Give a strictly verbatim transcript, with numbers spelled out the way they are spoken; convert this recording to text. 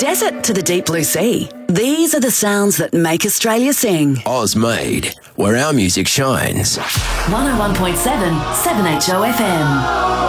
desert to the deep blue sea, these are the sounds that make Australia sing. Ozmade, where our music shines. one oh one point seven, seven H O F M.